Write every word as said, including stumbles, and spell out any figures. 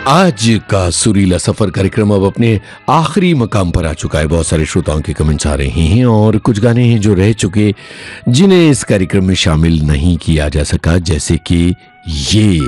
आज का सुरीला सफर कार्यक्रम अब अपने आखिरी मकाम पर आ चुका है। बहुत सारे श्रोताओं के कमेंट्स आ रहे हैं और कुछ गाने हैं जो रह चुके, जिन्हें इस कार्यक्रम में शामिल नहीं किया जा सका, जैसे कि ये